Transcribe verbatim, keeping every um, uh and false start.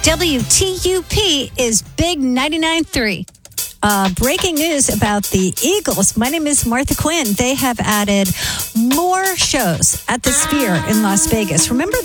W T U P is Big ninety-nine point three. Uh, breaking news about the Eagles. My name is Martha Quinn. They have added more shows at the Sphere in Las Vegas. Remember